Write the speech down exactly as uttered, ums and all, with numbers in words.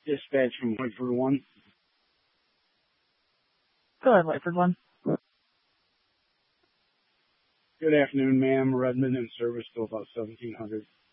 Dispatch from Whiteford One. Go ahead, Whiteford One. Good afternoon, ma'am. Redmond in service till about seventeen hundred.